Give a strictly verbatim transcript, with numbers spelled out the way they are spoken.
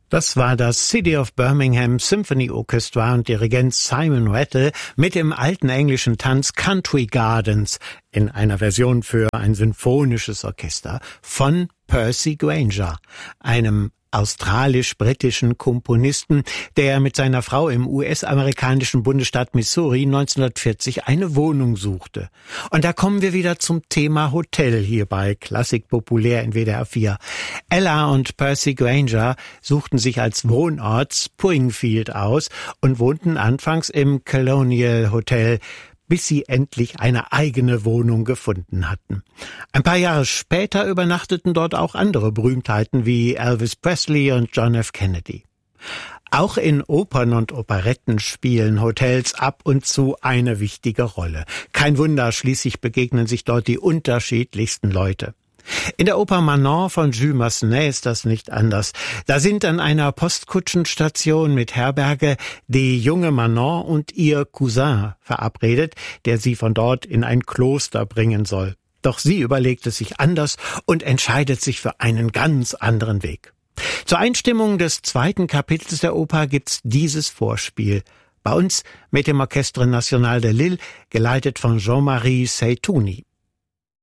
Das war das City of Birmingham Symphony Orchestra und Dirigent Simon Rattle mit dem alten englischen Tanz Country Gardens in einer Version für ein sinfonisches Orchester von Percy Grainger, einem australisch-britischen Komponisten, der mit seiner Frau im U S-amerikanischen Bundesstaat Missouri neunzehnhundertvierzig eine Wohnung suchte. Und da kommen wir wieder zum Thema Hotel hier bei Klassik populär in W D R vier. Ella und Percy Grainger suchten sich als Wohnort Springfield aus und wohnten anfangs im Colonial Hotel, bis sie endlich eine eigene Wohnung gefunden hatten. Ein paar Jahre später übernachteten dort auch andere Berühmtheiten wie Elvis Presley und John F. Kennedy. Auch in Opern und Operetten spielen Hotels ab und zu eine wichtige Rolle. Kein Wunder, schließlich begegnen sich dort die unterschiedlichsten Leute. In der Oper Manon von Jules Massenet ist das nicht anders. Da sind an einer Postkutschenstation mit Herberge die junge Manon und ihr Cousin verabredet, der sie von dort in ein Kloster bringen soll. Doch sie überlegt es sich anders und entscheidet sich für einen ganz anderen Weg. Zur Einstimmung des zweiten Kapitels der Oper gibt's dieses Vorspiel. Bei uns mit dem Orchestre National de Lille, geleitet von Jean-Marie Seytouni.